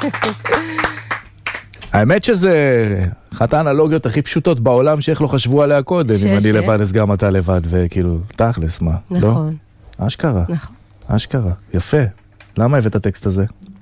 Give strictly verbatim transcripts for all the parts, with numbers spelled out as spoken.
האמת שזה אחת האנלוגיות הכי פשוטות בעולם שאיך לא חשבו עליה קודם, אם אני לבד אז גם אתה לבד, וכאילו, תכלס, מה? נכון. אשכרה. נכון. אשכרה. יפה. למה הבאת הטקסט הזה?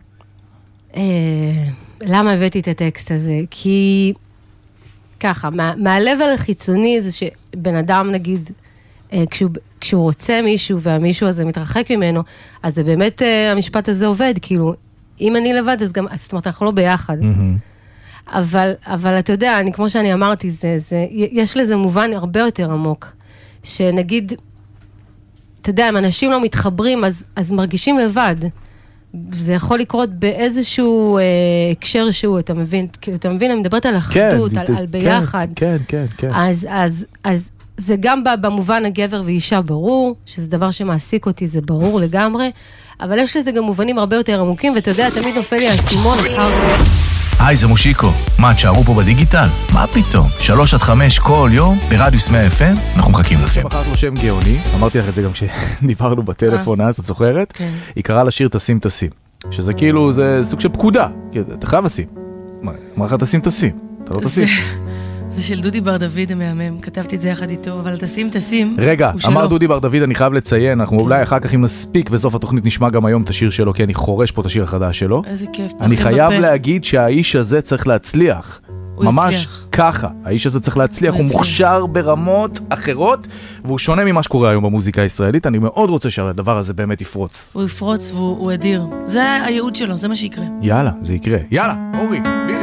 למה הבאתי את הטקסט הזה? כי ככה, מהלבל החיצוני זה שבן אדם נגיד, כשהוא, כשהוא רוצה מישהו והמישהו הזה מתרחק ממנו, אז זה באמת המשפט הזה עובד, כאילו, אם אני לבד אז גם, זאת אומרת, אנחנו לא ביחד. אבל, אבל אתה יודע, אני, כמו שאני אמרתי, זה, זה, יש לזה מובן הרבה יותר עמוק, שנגיד, אתה יודע, אם אנשים לא מתחברים, אז, אז מרגישים לבד. זה יכול לקרות באיזשהו אה, הקשר שהוא, אתה מבין, כאילו, אתה מבין, אני מדברת על אחדות, כן, על, על ביחד. כן, כן, כן. אז, אז, אז זה גם במובן הגבר ואישה ברור, שזה דבר שמעסיק אותי, זה ברור לגמרי, אבל יש לזה גם מובנים הרבה יותר עמוקים, ואתה יודע, תמיד נופל לי הסימון, היי, זה מושיקו. מה, תשארו פה בדיגיטל? מה פתאום? שלוש עד חמש כל יום, ברדיוס מאה אף אם, אנחנו מחכים לכם. בחרת לו שם גאוני, אמרתי לך את זה גם כשדיברנו בטלפון אז, את זוכרת? היא קראה לשיר תשים תשים, שזה כאילו, זה סוג של פקודה, אתה חייב לשים. אמר לך תשים תשים, אתה לא תשים. זה של דודי בר דוד המאמם, כתבתי את זה יחד איתו, אבל תשים תשים, רגע, אמר דודי בר דוד, אני חייב לציין, אנחנו אולי אחר כך אם נספיק בסוף התוכנית נשמע גם היום את השיר שלו, כי אני חורש פה את השיר החדש שלו. איזה כיף. אני חייב להגיד שהאיש הזה צריך להצליח. ממש ככה, האיש הזה צריך להצליח, הוא מוכשר ברמות אחרות, והוא שונה ממה שקורה היום במוזיקה הישראלית, אני מאוד רוצה שהדבר הזה באמת יפרוץ. הוא יפרוץ והוא אדיר. זה הייעוד שלו, זה מה שיקרה. יאללה, זה יקרה. יאללה, אורי,